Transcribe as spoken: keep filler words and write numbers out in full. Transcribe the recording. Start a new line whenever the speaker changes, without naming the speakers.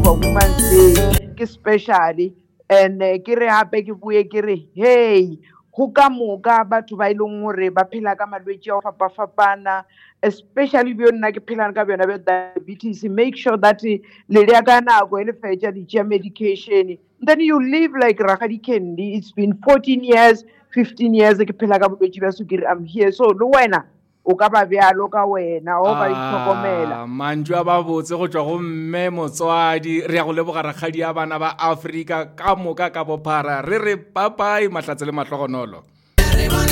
for Women's Day ke specially and uh, ke re hape ke buye ke re hey go ka moka batho ba ileng hore ba phela ka malwetse a fapa fapana especially bjo nna ke phelang ka bjona bja diabetes make sure that le ya ka nako e le fetša di tšea medication then you live like Rakgadi Candy. It's been fourteen years fifteen years ke phela ka bolwetse bja sukiri I'm here so le wena o ka ba bjalo ka wena o ka itlhokomela
mantšu a ba botse go tšwa go mme motswadi re ya go leboga rakgadi ya bana ba Afrika ka moka ka bophara re re papai mahlatse le mahlogonolo.